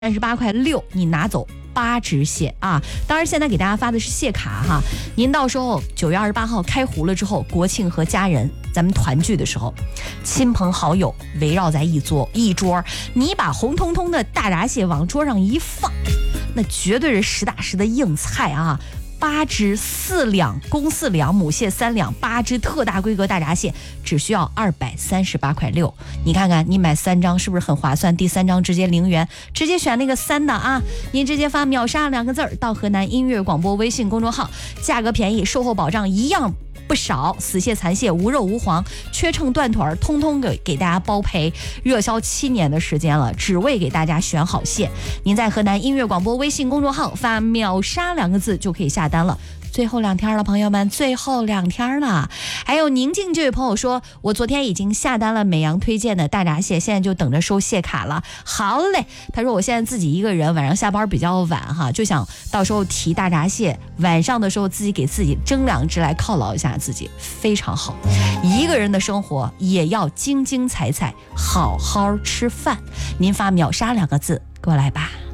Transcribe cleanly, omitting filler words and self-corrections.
38.6块，你拿走8只蟹啊！当然，现在给大家发的是蟹卡哈。您到时候9月28号开壶了之后，国庆和家人咱们团聚的时候，亲朋好友围绕在一桌，你把红彤彤的大闸蟹往桌上一放，那绝对是实打实的硬菜啊！8只4两，公4两，母蟹3两，8只特大规格大闸蟹只需要238.6块。你看看，你买3张是不是很划算？第3张直接0元，直接选那个3的啊！您直接发秒杀2个字到河南音乐广播微信公众号，价格便宜，售后保障一样不少，死蟹残蟹无肉无黄，缺秤断腿通通给大家包赔。热销7年的时间了，只为给大家选好蟹。您在河南音乐广播微信公众号发秒杀2个字就可以下单了。最后2天了，朋友们，最后2天了。还有宁静这位朋友说，我昨天已经下单了美阳推荐的大闸蟹，现在就等着收蟹卡了。好嘞，他说我现在自己一个人，晚上下班比较晚哈，就想到时候提大闸蟹，晚上的时候自己给自己蒸2只来犒劳一下自己，非常好。一个人的生活也要精精彩彩，好好吃饭。您发秒杀2个字过来吧。